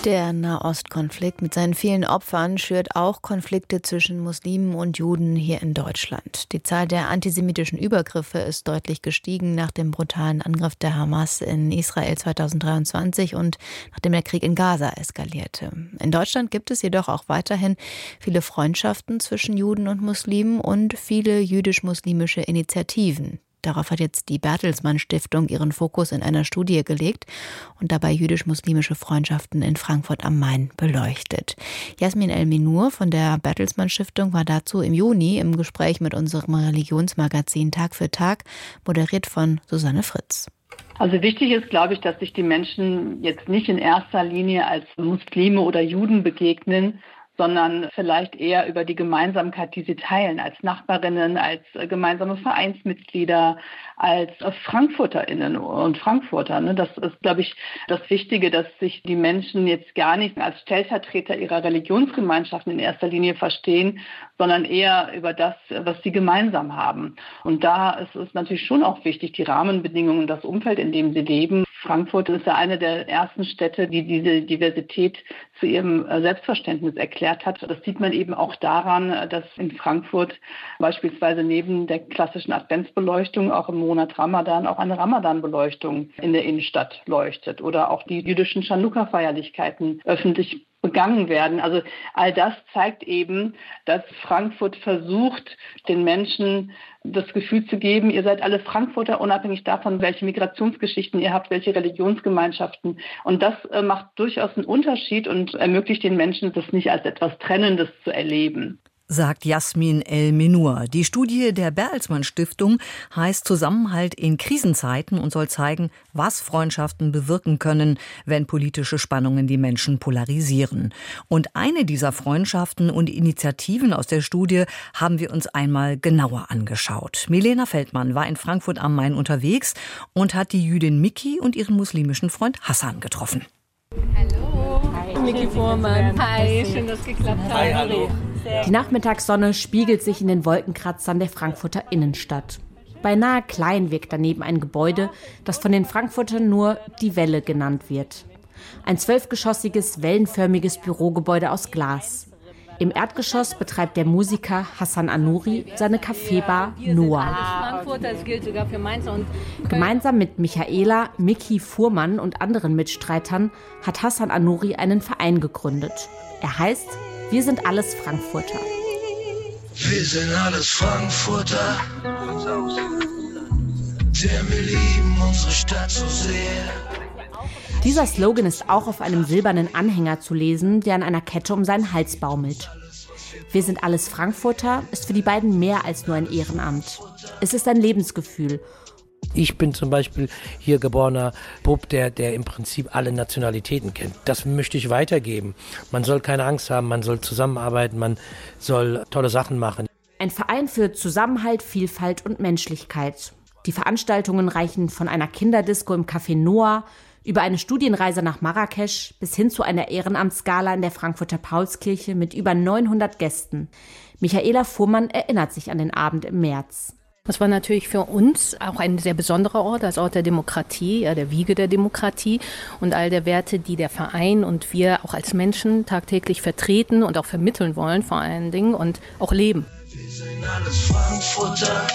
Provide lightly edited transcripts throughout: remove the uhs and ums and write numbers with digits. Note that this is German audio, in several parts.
Der Nahostkonflikt mit seinen vielen Opfern schürt auch Konflikte zwischen Muslimen und Juden hier in Deutschland. Die Zahl der antisemitischen Übergriffe ist deutlich gestiegen nach dem brutalen Angriff der Hamas in Israel 2023 und nachdem der Krieg in Gaza eskalierte. In Deutschland gibt es jedoch auch weiterhin viele Freundschaften zwischen Juden und Muslimen und viele jüdisch-muslimische Initiativen. Darauf hat jetzt die Bertelsmann Stiftung ihren Fokus in einer Studie gelegt und dabei jüdisch-muslimische Freundschaften in Frankfurt am Main beleuchtet. Yasmin El-Minur von der Bertelsmann Stiftung war dazu im Juni im Gespräch mit unserem Religionsmagazin Tag für Tag, moderiert von Susanne Fritz. Also wichtig ist, glaube ich, dass sich die Menschen jetzt nicht in erster Linie als Muslime oder Juden begegnen, sondern vielleicht eher über die Gemeinsamkeit, die sie teilen, als Nachbarinnen, als gemeinsame Vereinsmitglieder, als FrankfurterInnen und Frankfurter. Das ist, glaube ich, das Wichtige, dass sich die Menschen jetzt gar nicht als Stellvertreter ihrer Religionsgemeinschaften in erster Linie verstehen, sondern eher über das, was sie gemeinsam haben. Und da ist es natürlich schon auch wichtig, die Rahmenbedingungen, das Umfeld, in dem sie leben. Frankfurt ist ja eine der ersten Städte, die diese Diversität zu ihrem Selbstverständnis erklärt hat. Das sieht man eben auch daran, dass in Frankfurt beispielsweise neben der klassischen Adventsbeleuchtung auch im Monat Ramadan auch eine Ramadan-Beleuchtung in der Innenstadt leuchtet oder auch die jüdischen Chanukka-Feierlichkeiten öffentlich begangen werden. Also all das zeigt eben, dass Frankfurt versucht, den Menschen das Gefühl zu geben, ihr seid alle Frankfurter, unabhängig davon, welche Migrationsgeschichten ihr habt, welche Religionsgemeinschaften. Und das macht durchaus einen Unterschied und ermöglicht den Menschen, das nicht als etwas Trennendes zu erleben. Sagt Yasmin El-Minur. Die Studie der Bertelsmann Stiftung heißt Zusammenhalt in Krisenzeiten und soll zeigen, was Freundschaften bewirken können, wenn politische Spannungen die Menschen polarisieren. Und eine dieser Freundschaften und Initiativen aus der Studie haben wir uns einmal genauer angeschaut. Milena Feldmann war in Frankfurt am Main unterwegs und hat die Jüdin Miki und ihren muslimischen Freund Hassan getroffen. Hallo. Hi. Miki Fuhrmann. Hi, schön, dass es geklappt hat. Hi, hallo. Die Nachmittagssonne spiegelt sich in den Wolkenkratzern der Frankfurter Innenstadt. Beinahe klein wirkt daneben ein Gebäude, das von den Frankfurtern nur die Welle genannt wird. Ein 12-geschossiges, wellenförmiges Bürogebäude aus Glas. Im Erdgeschoss betreibt der Musiker Hassan Anouri seine Kaffeebar Noah. Das gilt sogar für Mainz und Gemeinsam mit Michaela, Miki Fuhrmann und anderen Mitstreitern hat Hassan Anouri einen Verein gegründet. Er heißt Wir sind alles Frankfurter. Wir sind alles Frankfurter, denn wir lieben unsere Stadt so sehr. Dieser Slogan ist auch auf einem silbernen Anhänger zu lesen, der an einer Kette um seinen Hals baumelt. Wir sind alles Frankfurter ist für die beiden mehr als nur ein Ehrenamt. Es ist ein Lebensgefühl. Ich bin zum Beispiel hier geborener Bub, der im Prinzip alle Nationalitäten kennt. Das möchte ich weitergeben. Man soll keine Angst haben, man soll zusammenarbeiten, man soll tolle Sachen machen. Ein Verein für Zusammenhalt, Vielfalt und Menschlichkeit. Die Veranstaltungen reichen von einer Kinderdisco im Café Noah über eine Studienreise nach Marrakesch bis hin zu einer Ehrenamtsgala in der Frankfurter Paulskirche mit über 900 Gästen. Michaela Fuhrmann erinnert sich an den Abend im März. Das war natürlich für uns auch ein sehr besonderer Ort, als Ort der Demokratie, der Wiege der Demokratie und all der Werte, die der Verein und wir auch als Menschen tagtäglich vertreten und auch vermitteln wollen vor allen Dingen und auch leben. Wir sind alles Frankfurter,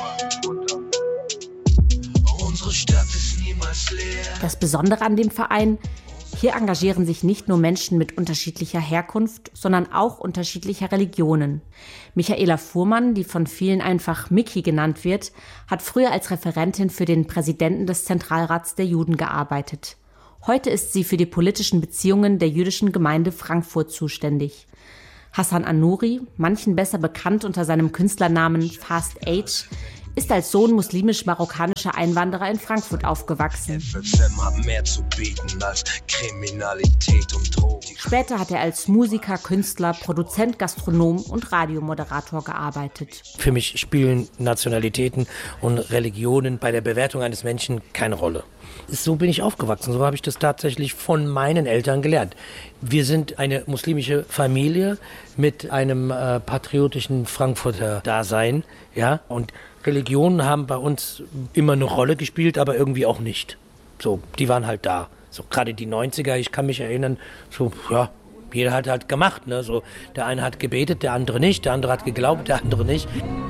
unsere Stadt ist niemals leer. Das Besondere an dem Verein: Hier engagieren sich nicht nur Menschen mit unterschiedlicher Herkunft, sondern auch unterschiedlicher Religionen. Michaela Fuhrmann, die von vielen einfach Miki genannt wird, hat früher als Referentin für den Präsidenten des Zentralrats der Juden gearbeitet. Heute ist sie für die politischen Beziehungen der jüdischen Gemeinde Frankfurt zuständig. Hassan Anouri, manchen besser bekannt unter seinem Künstlernamen Fast Age, ist als Sohn muslimisch-marokkanischer Einwanderer in Frankfurt aufgewachsen. Später hat er als Musiker, Künstler, Produzent, Gastronom und Radiomoderator gearbeitet. Für mich spielen Nationalitäten und Religionen bei der Bewertung eines Menschen keine Rolle. So bin ich aufgewachsen, so habe ich das tatsächlich von meinen Eltern gelernt. Wir sind eine muslimische Familie mit einem patriotischen Frankfurter Dasein, ja, und Religionen haben bei uns immer eine Rolle gespielt, aber irgendwie auch nicht. So, die waren halt da. So gerade die 90er, ich kann mich erinnern, so, ja, jeder hat halt gemacht, ne? So, der eine hat gebetet, der andere nicht, der andere hat geglaubt, der andere nicht.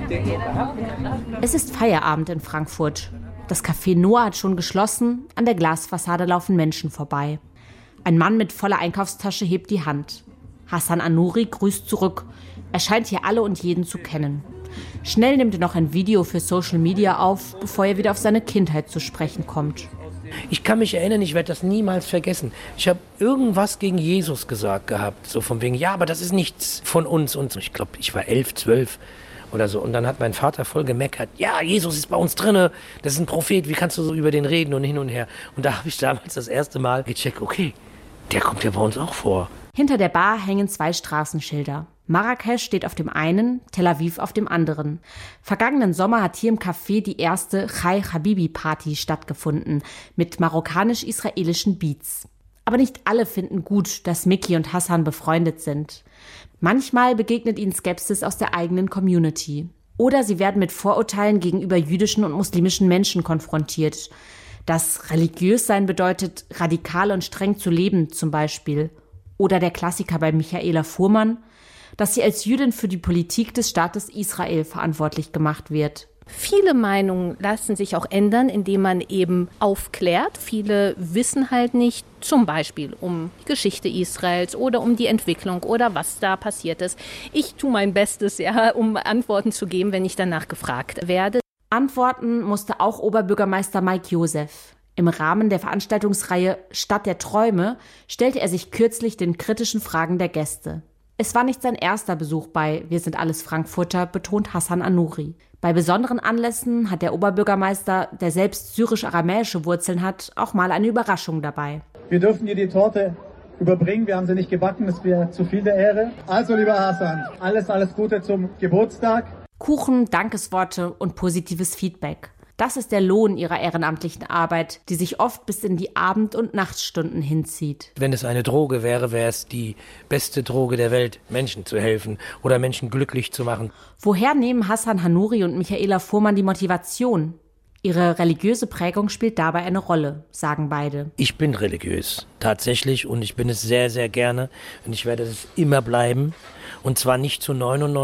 Es ist Feierabend in Frankfurt. Das Café Noah hat schon geschlossen, an der Glasfassade laufen Menschen vorbei. Ein Mann mit voller Einkaufstasche hebt die Hand. Hassan Anouri grüßt zurück. Er scheint hier alle und jeden zu kennen. Schnell nimmt er noch ein Video für Social Media auf, bevor er wieder auf seine Kindheit zu sprechen kommt. Ich kann mich erinnern, ich werde das niemals vergessen. Ich habe irgendwas gegen Jesus gesagt gehabt, so von wegen, ja, aber das ist nichts von uns. Und ich glaube, ich war 11, 12 oder so. Und dann hat mein Vater voll gemeckert, ja, Jesus ist bei uns drinne, das ist ein Prophet, wie kannst du so über den reden und hin und her. Und da habe ich damals das erste Mal gecheckt, okay, der kommt ja bei uns auch vor. Hinter der Bar hängen 2 Straßenschilder. Marrakesch steht auf dem einen, Tel Aviv auf dem anderen. Vergangenen Sommer hat hier im Café die erste Chai Habibi Party stattgefunden, mit marokkanisch-israelischen Beats. Aber nicht alle finden gut, dass Miki und Hassan befreundet sind. Manchmal begegnet ihnen Skepsis aus der eigenen Community. Oder sie werden mit Vorurteilen gegenüber jüdischen und muslimischen Menschen konfrontiert. Dass religiös sein bedeutet, radikal und streng zu leben zum Beispiel. Oder der Klassiker bei Michaela Fuhrmann, dass sie als Jüdin für die Politik des Staates Israel verantwortlich gemacht wird. Viele Meinungen lassen sich auch ändern, indem man eben aufklärt. Viele wissen halt nicht, zum Beispiel um die Geschichte Israels oder um die Entwicklung oder was da passiert ist. Ich tue mein Bestes, ja, um Antworten zu geben, wenn ich danach gefragt werde. Antworten musste auch Oberbürgermeister Mike Joseph. Im Rahmen der Veranstaltungsreihe Stadt der Träume stellte er sich kürzlich den kritischen Fragen der Gäste. Es war nicht sein erster Besuch bei Wir sind alles Frankfurter, betont Hassan Anouri. Bei besonderen Anlässen hat der Oberbürgermeister, der selbst syrisch-aramäische Wurzeln hat, auch mal eine Überraschung dabei. Wir dürfen dir die Torte überbringen, wir haben sie nicht gebacken, das wäre zu viel der Ehre. Also lieber Hassan, alles Gute zum Geburtstag. Kuchen, Dankesworte und positives Feedback. Das ist der Lohn ihrer ehrenamtlichen Arbeit, die sich oft bis in die Abend- und Nachtstunden hinzieht. Wenn es eine Droge wäre, wäre es die beste Droge der Welt, Menschen zu helfen oder Menschen glücklich zu machen. Woher nehmen Hassan Anouri und Michaela Fuhrmann die Motivation? Ihre religiöse Prägung spielt dabei eine Rolle, sagen beide. Ich bin religiös, tatsächlich, und ich bin es sehr, sehr gerne und ich werde es immer bleiben. Und zwar nicht zu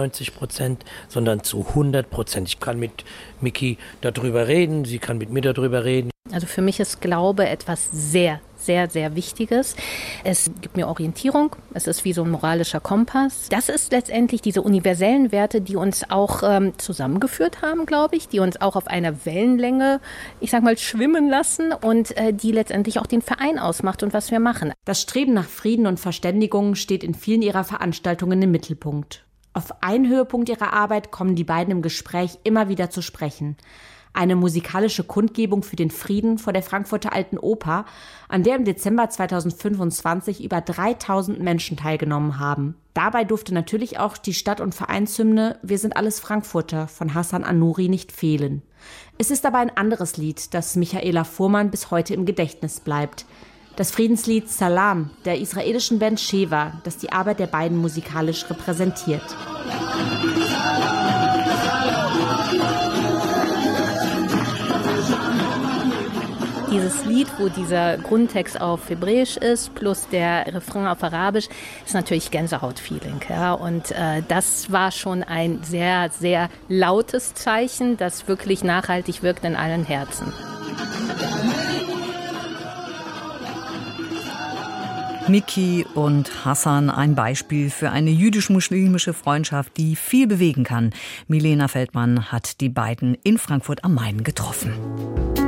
99%, sondern zu 100%. Ich kann mit Miki darüber reden, sie kann mit mir darüber reden. Also für mich ist Glaube etwas sehr, sehr, sehr Wichtiges. Es gibt mir Orientierung, es ist wie so ein moralischer Kompass. Das ist letztendlich diese universellen Werte, die uns auch zusammengeführt haben, glaube ich, die uns auch auf einer Wellenlänge, ich sag mal, schwimmen lassen und die letztendlich auch den Verein ausmacht und was wir machen. Das Streben nach Frieden und Verständigung steht in vielen ihrer Veranstaltungen im Mittelpunkt. Auf einen Höhepunkt ihrer Arbeit kommen die beiden im Gespräch immer wieder zu sprechen. Eine musikalische Kundgebung für den Frieden vor der Frankfurter Alten Oper, an der im Dezember 2025 über 3000 Menschen teilgenommen haben. Dabei durfte natürlich auch die Stadt- und Vereinshymne Wir sind alles Frankfurter von Hassan Anouri nicht fehlen. Es ist aber ein anderes Lied, das Michaela Fuhrmann bis heute im Gedächtnis bleibt. Das Friedenslied Salam der israelischen Band Sheva, das die Arbeit der beiden musikalisch repräsentiert. Dieses Lied, wo dieser Grundtext auf Hebräisch ist, plus der Refrain auf Arabisch, ist natürlich Gänsehaut-Feeling. Ja? Und das war schon ein sehr, sehr lautes Zeichen, das wirklich nachhaltig wirkt in allen Herzen. Miki und Hassan, ein Beispiel für eine jüdisch-muslimische Freundschaft, die viel bewegen kann. Milena Feldmann hat die beiden in Frankfurt am Main getroffen.